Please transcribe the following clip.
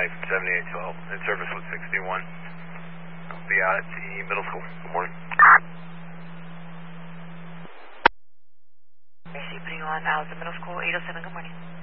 7812, in service with 61. I'll be out at the middle school. Good morning. Putting you on out at the middle school, 807, good morning.